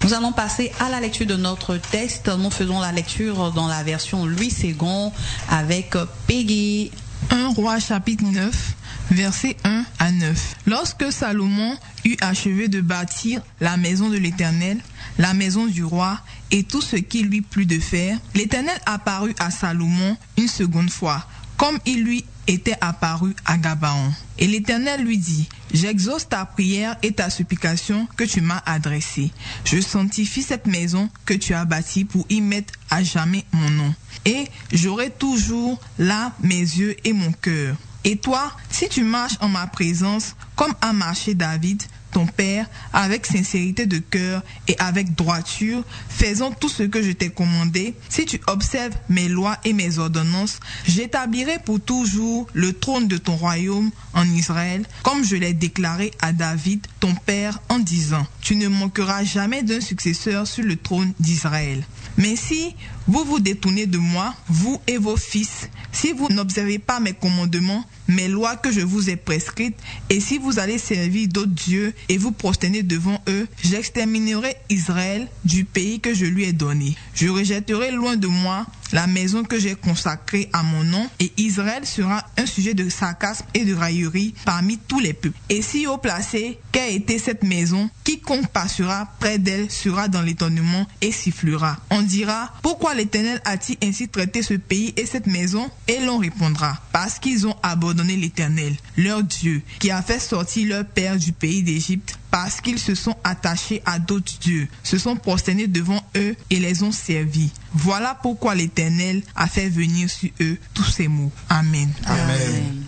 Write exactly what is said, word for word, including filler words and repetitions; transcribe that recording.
Nous allons passer à la lecture de notre texte. Nous faisons la lecture dans la version Louis Segond avec Peggy. un Roi chapitre neuf, versets un à neuf. Lorsque Salomon eut achevé de bâtir la maison de l'Éternel, la maison du roi et tout ce qui lui plut de faire, l'Éternel apparut à Salomon une seconde fois, comme il lui était apparu à Gabaon. Et l'Éternel lui dit, « J'exauce ta prière et ta supplication que tu m'as adressée. Je sanctifie cette maison que tu as bâtie pour y mettre à jamais mon nom. Et j'aurai toujours là mes yeux et mon cœur. Et toi, si tu marches en ma présence, comme a marché David, ton père, avec sincérité de cœur et avec droiture, faisant tout ce que je t'ai commandé, si tu observes mes lois et mes ordonnances, j'établirai pour toujours le trône de ton royaume en Israël, comme je l'ai déclaré à David, ton père, en disant, tu ne manqueras jamais d'un successeur sur le trône d'Israël. Mais si vous vous détournez de moi, vous et vos fils, si vous n'observez pas mes commandements, mes lois que je vous ai prescrites, et si vous allez servir d'autres dieux et vous prosternez devant eux, j'exterminerai Israël du pays que je lui ai donné. Je rejetterai loin de moi la maison que j'ai consacrée à mon nom, et Israël sera un sujet de sarcasme et de raillerie parmi tous les peuples. Et si haut placé qu'a été cette maison, quiconque passera près d'elle sera dans l'étonnement et sifflera. On dira, pourquoi l'Éternel a-t-il ainsi traité ce pays et cette maison? Et l'on répondra, parce qu'ils ont abandonné l'Éternel, leur Dieu, qui a fait sortir leur père du pays d'Égypte, parce qu'ils se sont attachés à d'autres dieux, se sont prosternés devant eux et les ont servis. Voilà pourquoi l'Éternel a fait venir sur eux tous ces maux. Amen. Amen. Amen.